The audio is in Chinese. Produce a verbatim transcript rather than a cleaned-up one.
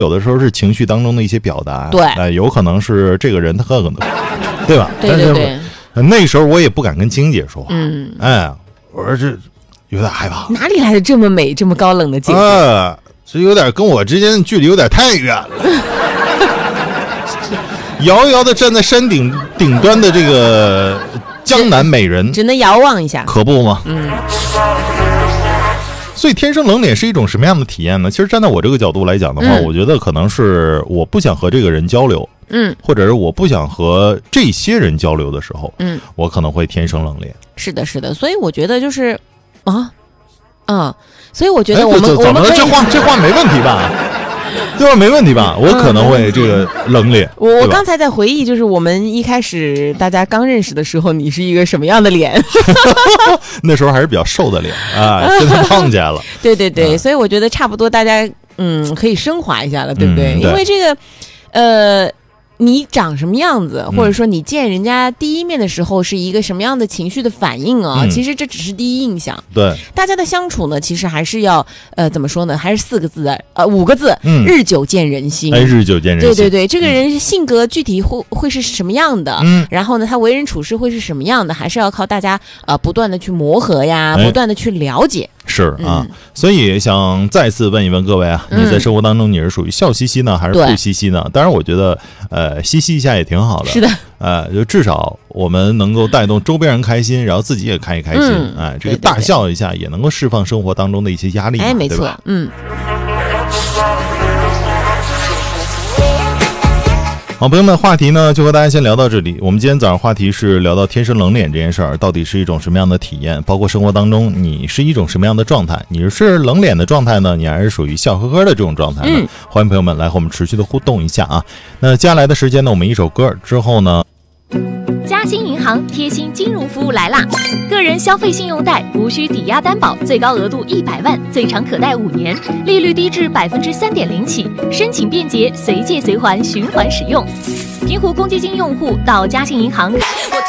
有的时候是情绪当中的一些表达， 对， 哎、呃，有可能是这个人他可能，对吧？ 对对对。 但是那时候我也不敢跟晶姐说话， 嗯， 哎，我说这有点害怕， 哪里来的这么美、这么高冷的姐姐？ 啊，这有点跟我之间的距离有点太远了。遥遥的站在山顶顶端的这个江南美人， 只能遥望一下， 可不吗？ 嗯。 所以天生冷脸是一种什么样的体验呢？其实站在我这个角度来讲的话，嗯、我觉得可能是我不想和这个人交流， 嗯， 或者是我不想和这些人交流的时候，嗯，我可能会天生冷脸。 是的，是的，所以我觉得就是啊啊，所以我觉得我们、 哎、 我们这话这话没问题吧？对吧？没问题吧？我可能会这个冷脸。 我我刚才在回忆，就是我们一开始大家刚认识的时候，你是一个什么样的脸？ 那时候还是比较瘦的脸啊，现在胖起来了。 对对对、嗯，所以我觉得差不多，大家嗯可以升华一下了，对不对？嗯、对，因为这个呃。你长什么样子，或者说你见人家第一面的时候是一个什么样的情绪的反应啊？嗯、其实这只是第一印象。 对， 大家的相处呢，其实还是要呃怎么说呢？还是四个字的呃五个字， 嗯， 日久见人心。 哎，日久见人心。 对对对，这个人性格具体会会是什么样的？嗯，然后呢，他为人处事会是什么样的？还是要靠大家呃不断的去磨合呀， 哎、 不断的去了解。 是啊、嗯，所以想再次问一问各位啊，你在生活当中你是属于笑嘻嘻呢，还是不嘻嘻呢？当然，我觉得呃嘻嘻一下也挺好的。 是的， 呃，就至少我们能够带动周边人开心，然后自己也开一开心， 嗯、 哎，这个大笑一下也能够释放生活当中的一些压力嘛， 哎，没错，嗯。 好，朋友们，话题呢就和大家先聊到这里。我们今天早上话题是聊到天生冷脸这件事儿，到底是一种什么样的体验？包括生活当中你是一种什么样的状态？你是冷脸的状态呢，你还是属于笑呵呵的这种状态呢？嗯、欢迎朋友们来和我们持续的互动一下啊。那接下来的时间呢，我们一首歌之后呢， 嘉兴银行贴心金融服务来啦！个人消费信用贷无需抵押担保，最高额度一百万，最长可贷五年，利率低至百分之三点零起，申请便捷，随借随还，循环使用。平湖公积金用户到嘉兴银行。